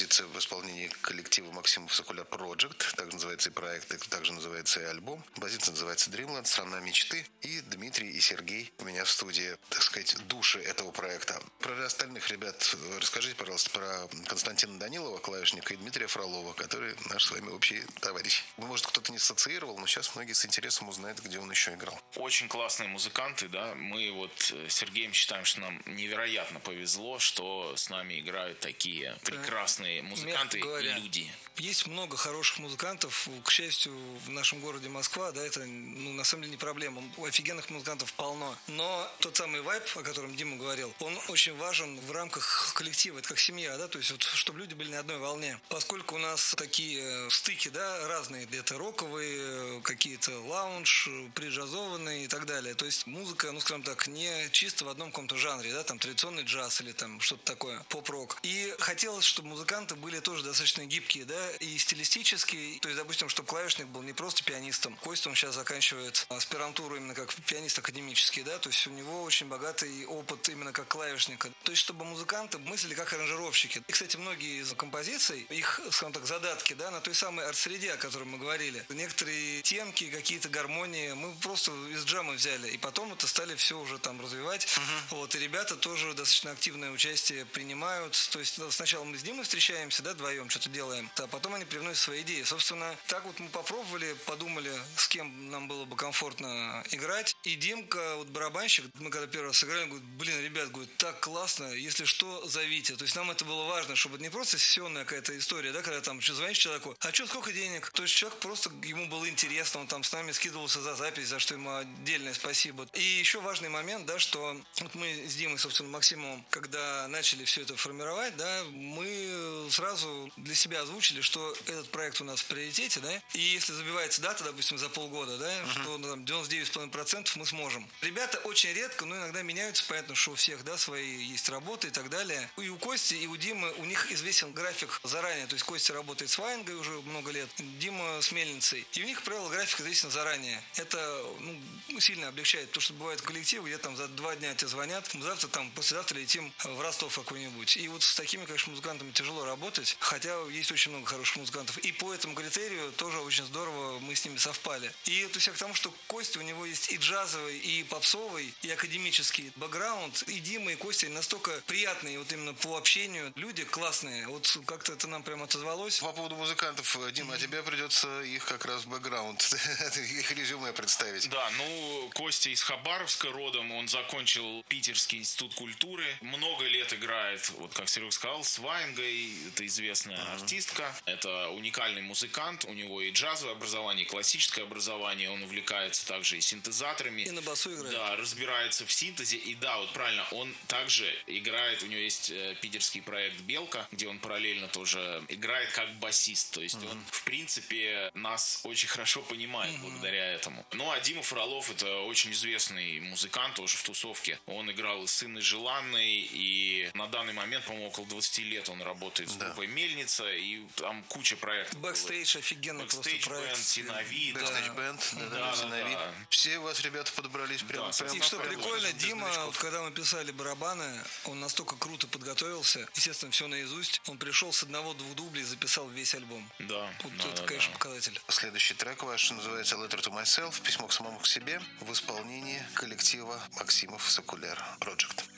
композиция в исполнении коллектива Максимов Сокуляр Project, так называется и проект, и также называется и альбом. Композиция называется Dreamland, страна мечты. И Дмитрий и Сергей у меня в студии, так сказать, души этого проекта. Про остальных ребят расскажите, пожалуйста, про Константина Данилова, клавишника, и Дмитрия Фролова, который наш с вами общий товарищ. Может, кто-то не ассоциировал, но сейчас многие с интересом узнают, где он еще играл. Очень классные музыканты, да. Мы вот с Сергеем считаем, что нам невероятно повезло, что с нами играют такие прекрасные музыканты и люди. Есть много хороших музыкантов. К счастью, в нашем городе Москва, да, это, на самом деле не проблема. Офигенных музыкантов полно. Но тот самый вайб, о котором Дима говорил, он очень важен в рамках коллектива. Это как семья, да, то есть вот, чтобы люди были на одной волне. Поскольку у нас такие стыки, да, разные, где-то роковые, какие-то лаунж, преджазованные и так далее. То есть музыка, скажем так, не чисто в одном каком-то жанре, да, там традиционный джаз или там что-то такое, поп-рок. И хотелось, чтобы музыканты были тоже достаточно гибкие, да, и стилистически, то есть, допустим, чтобы клавишник был не просто пианистом. Костя, он сейчас заканчивает аспирантуру именно как пианист академический, да, то есть у него очень богатый опыт именно как клавишника. То есть, чтобы музыканты мыслили как аранжировщики. И, кстати, многие из композиций, их, скажем так, задатки, да, на той самой арт-среде, о которой мы говорили. Некоторые темки, какие-то гармонии мы просто из джама взяли, и потом это стали все уже там развивать. Вот, и ребята тоже достаточно активное участие принимают. То есть сначала мы с Димой встречаемся, да, вдвоем что-то делаем, а потом они привносят свои идеи. Собственно, так вот мы попробовали, подумали, с кем нам было бы комфортно играть. И Димка, вот барабанщик, мы когда первый раз сыграли, говорит, блин, ребят, говорит, так классно, если что, зовите. То есть нам это было важно, чтобы это не просто сессионная какая-то история, да, когда там звонишь человеку, а что, сколько денег? То есть человек просто, ему было интересно, он там с нами скидывался за запись, за что ему отдельное спасибо. И еще важный момент, да, что вот мы с Димой, собственно, Максимом, когда начали все это формировать, да, мы сразу для себя озвучили, что этот проект у нас в приоритете, да, и если забивается дата, допустим, за полгода, да, что там 99,5% мы сможем. Ребята очень редко, но иногда меняются, понятно, что у всех, да, свои есть работы и так далее. И у Кости, и у Димы, у них известен график заранее, то есть Костя работает с Ваенгой уже много лет, Дима с Мельницей, и у них, правило, график известен заранее. Это, сильно облегчает, потому что бывают коллективы, где там за 2 дня тебе звонят, завтра там, послезавтра летим в Ростов какой-нибудь. И вот с такими, конечно, музыкантами тяжело работать, хотя есть очень много хороших музыкантов. И по этому критерию тоже очень здорово мы с ними совпали. И это все к тому, что Костя, у него есть и джазовый, и попсовый, и академический бэкграунд, и Дима, и Костя настолько приятные вот именно по общению, люди классные. Вот как-то это нам прям отозвалось. По поводу музыкантов, Дима, а тебе придется их как раз бэкграунд, их резюме представить. Да, Костя из Хабаровска родом, он закончил Питерский институт культуры, много лет играет, вот как Серега сказал, с Ваенгой, это известная артистка, это уникальный музыкант, у него и джазовое образование, и классическое образование, он увлекается также и синтезаторами. И на басу играет. Да, разбирается в синтезе, и да, вот правильно, он также играет, у него есть питерский проект «Белка», где он параллельно тоже играет как басист, то есть он, в принципе, нас очень хорошо понимает благодаря этому. Ну, а Дима Фролов — это очень известный музыкант уже в тусовке. Он играл и с Инной Желанной, и на данный момент, по-моему, около 20 лет он работает с группой «Мельница», и там куча проектов. Бэкстейдж офигенный просто проект. Бэкстейдж-бэнд, Синави. Бэкстейдж-бэнд, Синави. Все у вас, ребята, подобрались прямо. И что прикольно, Дима, вот когда мы писали барабаны, он настолько круто подготовился, естественно, все наизусть. Он пришел с 1-2 дублей и записал весь альбом. Да. Вот это, конечно, показатель. Следующий трек ваш называется «Letter to Myself», письмо к самому к себе, в исполнении коллектива Максимов Сокуляр Project.